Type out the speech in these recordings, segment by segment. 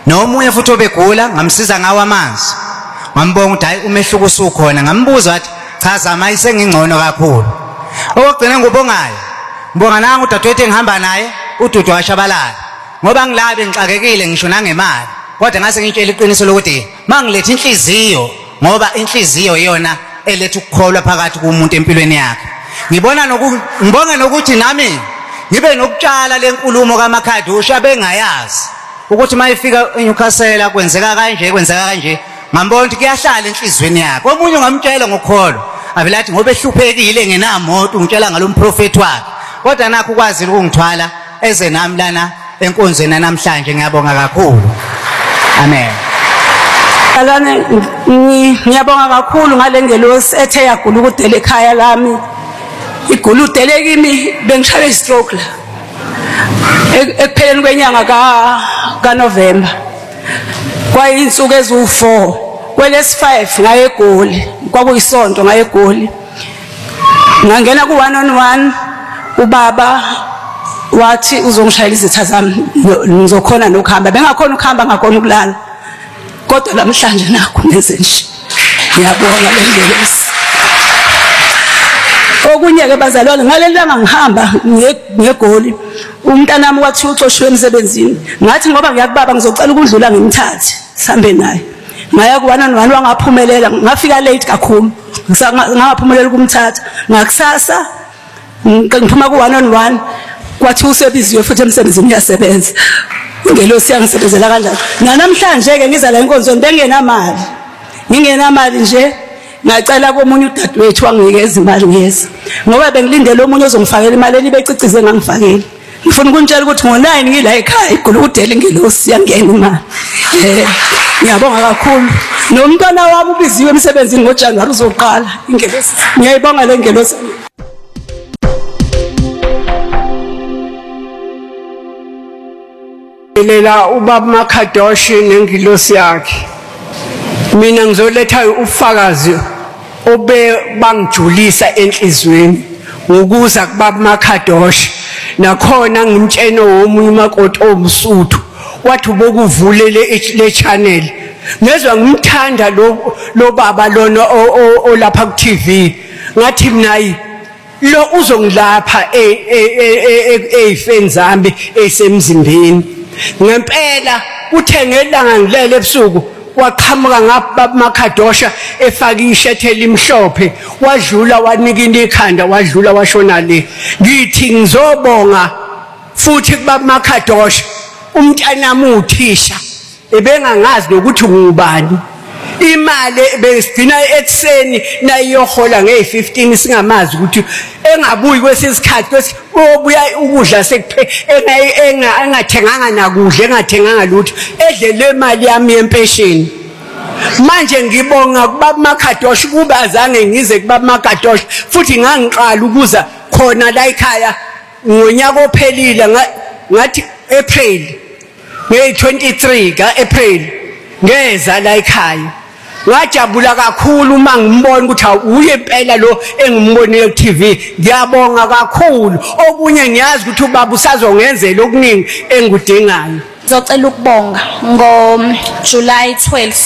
nomunye futhi obegula ngamsiza ngawo amanzi ngambonga ukuthi hayi umehluko usukhona ngambuza wathi chaza manje sengingcono kakhulu okugcina ngubongayo ngibonga nangu udadewethu engihamba naye uDudu washabalala ngoba ngilabe ngixakekile ngisho nangemali kodwa ngase ngitshela iqiniso lokuthi mangilethe inhliziyo ngoba inhliziyo iyona eletha ukukholwa phakathi kumuntu empilweni yakhe ngibonga nokuthi nami ngibe nokutshala lenkulumo kaMakhadusha bengayazi ukuthi mayifika eNyukhasela kwenzeka kanje ngambona ukuthi kuyahlala enhlizweni yakhe omunye ngamtshela ngokukholo avela athi ngoba ehluphekile ngenamoto ngitshela ngalomprofeti wakhe kodwa nakho ukwazile ukungithwala eze nami lana enkonzweni namhlanje ngiyabonga kakhulu amen alane ngiyabonga kakhulu ngale ngelosi ethe yagula ukudela ekhaya lami igula udele kimi bengishaya istroke la ekupheleni kwenyanga kaNovember kwayinsuku ezu4 kwelesi5 ngaye eGoli kwakuyisonto ngaye eGoli ngangena ku1-on-1 ubaba wathi uzongishayela izitha zami ngizokhona nokuhamba bengakhona ukuhamba ngakhona ukulala kodwa namhlanje nakho ngenze nje ngiyabonga lengelosi okunye ke bazalwane ngalelanga ngihamba ngeGoli umntanami wathi uxoshwe emsebenzini ngathi ngoba ngiyakubaba ngizocela ukudlula ngimthathe sihambe naye ngaya ku1-on-1 wangaphumelela ngafika late kakhulu ngaphumelela ukumthatha ngakusasa ngiphuma ku1-on-1 kwathi usebiziwe futhi emsebenzini uyasebenza ingelosi yangisebenzela kanjalo namhlanje ke ngiza la enkonzweni ngingenamali nje ngacela komunye udadewethu wanginikeza imali ngiyeza ngoba bengilindele omunye ozongifakela imali elibecicize ngangifakeli ngifuna ukuntshela ukuthi ngo9 ngila ekhaya igula udele ingelosi yangena imali ngiyabonga kakhulu nomntwana wami ubiziwe emsebenzini ngoJanuary uzoqala ingelosi ngiyayibonga le ngelosi lela ubaba Makhadoshi nengilosi yakhe mina ngizoletha ufakazi obe bangijulisa enhlizweni ngokuza kubaba Makhadoshi nakhona ngimtshene womunye umakoti omsuthu wathi ubokuvulele le channel ngezwe ngimthanda lo baba lona olapha ku TV ngathi minayi lo uzongilapha eyifeni zami esemzimbeni ngempela uthe ngelanga ngilele ebusuku waqhamuka ngababa Makhadosha efaka ishethe elimhlophe wadlula wanikina ikhanda wadlula washona le ngithi ngizobonga futhi kubaba Makhadosha umntanami uthisha ebengangazi nokuthi ngubani imali besigcina ekseni nayiyohola nge15 singamazi ukuthi engabuyi kwesisikhathi kwesi obuya ukudla sekuphe engathenganga nakudla engathenganga lutho edlele imali yami yempesheni manje ngibonga kubaba Makhadoshi kuba azange ngize kubaba Makhadoshi futhi ngangiqala ukuza khona la ekhaya ngonyaka ophelile ngathi April nge23 kaApril ngeza la ekhaya ngajabula kakhulu mangimbona ukuthi uye impela lo engimbonile ku TV ngiyabonga kakhulu okunye ngiyazi ukuthi ubaba usazongenzela okuningi engikudingayo ngizocela ukubonga ngoJuly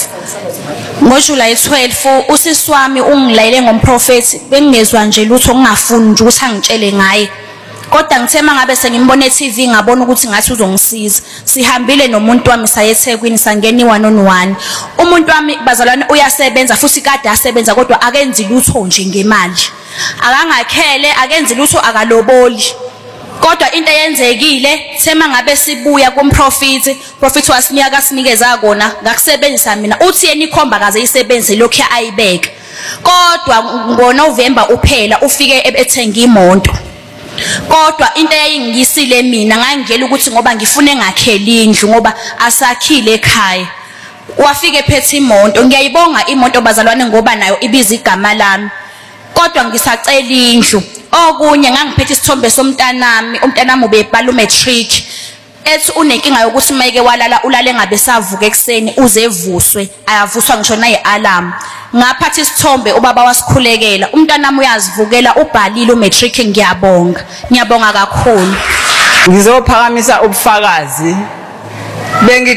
12 usisi wami ungilayele ngomprofeti bengingezwa nje lutho ngingafuni nje ukuthi angitshele ngaye kodwa ngithe mangabe sengimbone TV ngabona ukuthi ngathi uzongisiza sihambile nomuntu wami saye eThekwini sangena i1-on-1 umuntu wami bazalwane uyasebenza futhi kade asebenza kodwa akenzi lutho nje ngemali akangakhele akenzi lutho akaloboli kodwa into eyenzekile thema ngabe sibuya kumprofeti wasinika sinikeza kona ngakusebenzisa mina uthi yena ikhomba kaze isebenze lokho ayibeka kodwa ngoNovember uphela ufike ethenga imoto kodwa into eyayingisile mina ngangiyela ukuthi ngoba ngifune ngakhela indlu ngoba asakhile ekhaya wafike ephethe imoto ngiyayibonga imoto bazalwane ngoba nayo ibiza igama lami kodwa ngisacela indlu okunye ngangiphethe isithombe somntanami umntanami ubebhala umatric ethi unenkinga yokuthi mayeke walala ulale ngabe savuka ekseni uze evuswe ayavuswa ngisho nayialarm ngaphathi isithombe ubaba wasikhulekela umntanami uyazivukela ubhalile umatric ngiyabonga kakhulu ngizophakamisa ubufakazi